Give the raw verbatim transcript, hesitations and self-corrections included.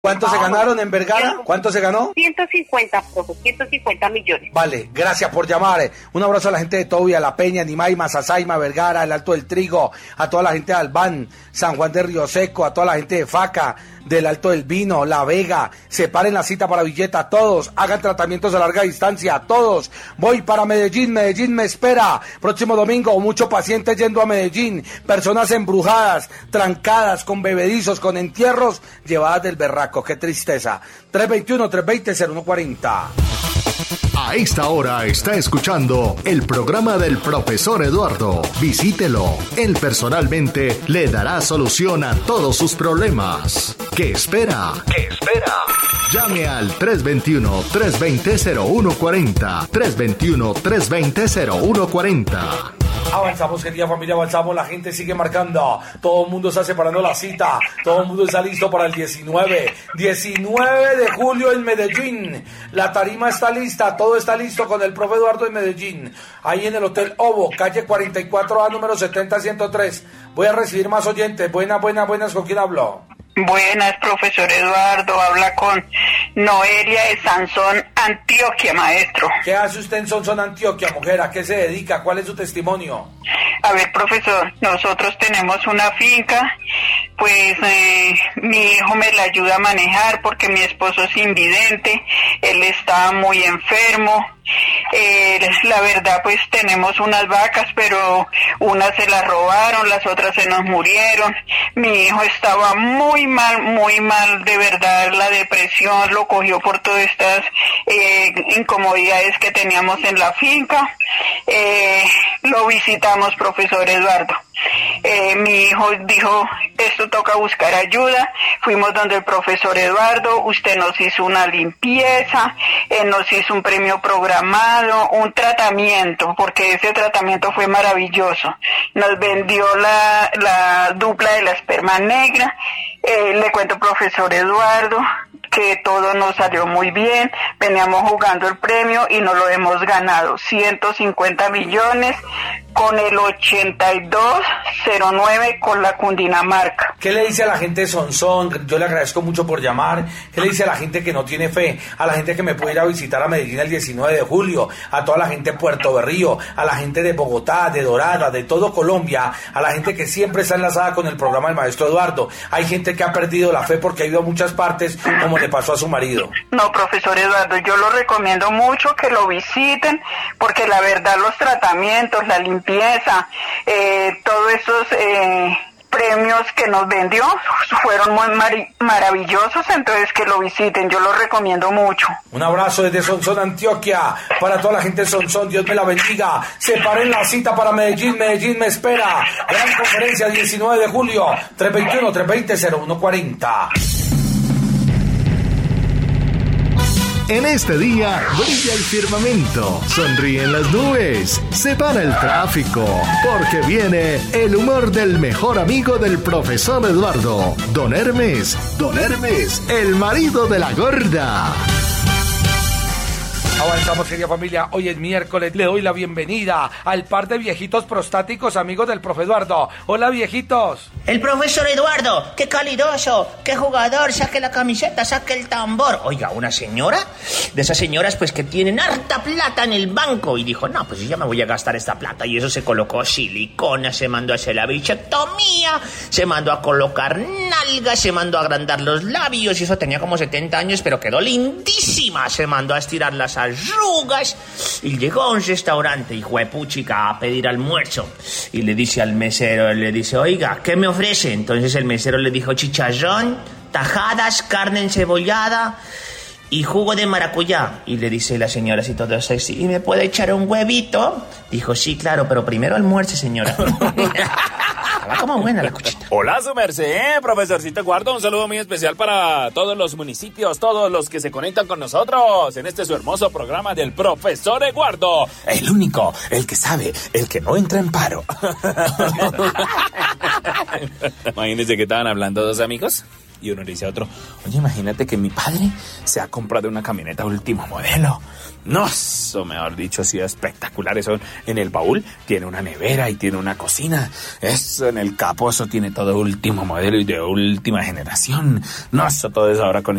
¿Cuánto se ganaron en Vergara? ¿Cuánto se ganó? ciento cincuenta, profe, ciento cincuenta millones. Vale, gracias por llamar. Un abrazo a la gente de Tobia, La Peña, Nimaima, Sasaima, Vergara, el Alto del Trigo, a toda la gente de Albán, San Juan de Río Seco, a toda la gente de Faca, del Alto del Vino, La Vega. Separen la cita para Villeta, todos. Hagan tratamientos a larga distancia, todos. Voy para Medellín, Medellín me espera. Próximo domingo, mucho paciente yendo a Medellín. Personas embrujadas, trancadas, con bebedizos, con entierros, llevadas del berraco. Qué tristeza. tres veintiuno, tres veinte, cero uno cuarenta. A esta hora está escuchando el programa del profesor Eduardo. Visítelo. Él personalmente le dará solución a todos sus problemas. ¿Qué espera? ¿Qué espera? Llame al tres veintiuno, tres veinte, cero uno cuarenta. tres veintiuno, tres veinte, cero uno cuarenta. Avanzamos, querida familia, avanzamos, la gente sigue marcando, todo el mundo está separando la cita, todo el mundo está listo para el diecinueve, diecinueve de julio en Medellín, la tarima está lista, todo está listo con el profe Eduardo en Medellín, ahí en el Hotel Ovo, calle cuarenta y cuatro A, número setenta ciento tres, voy a recibir más oyentes, buenas, buenas, buenas, ¿con quién hablo? Buenas, profesor Eduardo, habla con Noelia de Sansón, Antioquia, maestro. ¿Qué hace usted en Sansón, Antioquia, mujer? ¿A qué se dedica? ¿Cuál es su testimonio? A ver, profesor, nosotros tenemos una finca, pues eh, mi hijo me la ayuda a manejar porque mi esposo es invidente, él está muy enfermo. Eh, la verdad, pues tenemos unas vacas, pero unas se las robaron, las otras se nos murieron. Mi hijo estaba muy mal, muy mal, de verdad, la depresión lo cogió por todas estas eh, incomodidades que teníamos en la finca. Eh, lo visitamos, profesor Eduardo. Eh, mi hijo dijo, esto toca buscar ayuda. Fuimos donde el profesor Eduardo, usted nos hizo una limpieza, él nos hizo un premio programado, un tratamiento, porque ese tratamiento fue maravilloso. Nos vendió la, la dupla de la esperma negra. Eh, le cuento, profesor Eduardo, que todo nos salió muy bien, veníamos jugando el premio y nos lo hemos ganado, ciento cincuenta millones con el ochenta y dos cero nueve con la Cundinamarca. ¿Qué le dice a la gente de Sonsón? Yo le agradezco mucho por llamar. ¿Qué le dice a la gente que no tiene fe? A la gente que me puede ir a visitar a Medellín el diecinueve de julio, a toda la gente de Puerto Berrío, a la gente de Bogotá, de Dorada, de todo Colombia, a la gente que siempre está enlazada con el programa del maestro Eduardo. Hay gente que ha perdido la fe porque ha ido a muchas partes, como le pasó a su marido. No, profesor Eduardo, yo lo recomiendo mucho que lo visiten, porque la verdad los tratamientos, la limpieza, eh, todos esos eh, premios que nos vendió fueron muy mar- maravillosos, entonces que lo visiten, yo lo recomiendo mucho. Un abrazo desde Sonsón, Antioquia, para toda la gente de Sonsón, Dios me la bendiga. Separen la cita para Medellín, Medellín me espera. Gran conferencia diecinueve de julio, tres veintiuno, tres veinte, cero uno cuarenta. En este día brilla el firmamento, sonríen las nubes, se para el tráfico, porque viene el humor del mejor amigo del profesor Eduardo, Don Hermes, Don Hermes, el marido de la gorda. Avanzamos, querida familia, hoy es miércoles, le doy la bienvenida al par de viejitos prostáticos amigos del profe Eduardo. Hola, viejitos. El profesor Eduardo, qué calidoso, qué jugador, saque la camiseta, saque el tambor. Oiga, una señora, de esas señoras pues que tienen harta plata en el banco, y dijo, no, pues yo ya me voy a gastar esta plata, y eso se colocó silicona, se mandó a hacer la bichectomía, se mandó a colocar nalgas, se mandó a agrandar los labios, y eso tenía como setenta años, pero quedó lindísima, se mandó a estirar las arrugas, y llegó a un restaurante, hijo de puchica, a pedir almuerzo, y le dice al mesero, le dice, oiga, ¿qué me ofrece? Entonces el mesero le dijo, chicharrón, tajadas, carne encebollada y jugo de maracuyá. Y le dice la señora así todo sexy, ¿y me puede echar un huevito? Dijo, sí, claro, pero primero almuerce, señora. Estaba como buena la cuchita. Hola, su merced, profesorcito Eduardo. Un saludo muy especial para todos los municipios, todos los que se conectan con nosotros en este su hermoso programa del profesor Eduardo. El único, el que sabe, el que no entra en paro. Imagínense que estaban hablando dos amigos. Y uno le dice a otro, oye, imagínate que mi padre se ha comprado una camioneta último modelo. No, eso mejor dicho, ha sido espectacular. Eso en el baúl tiene una nevera y tiene una cocina. Eso en el capó, eso tiene todo último modelo y de última generación. No, eso todo eso ahora con